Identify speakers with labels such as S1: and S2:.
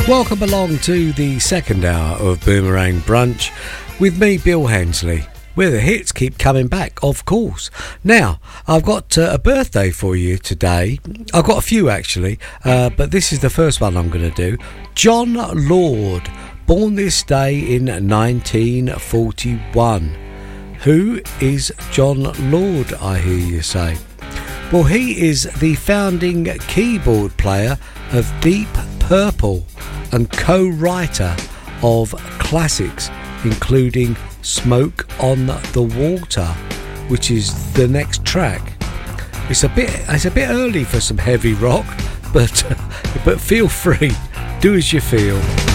S1: Welcome along to the second hour of Boomerang Brunch with me, Bill Hensley, where the hits keep coming back, of course. Now, I've got a birthday for you today. I've got a few actually, but this is the first one I'm going to do. John Lord, born this day in 1941. Who is John Lord, I hear you say? Well, he is the founding keyboard player of Deep Purple and co-writer of classics including Smoke on the Water, which is the next track. It's a bit early for some heavy rock, but feel free, do as you feel.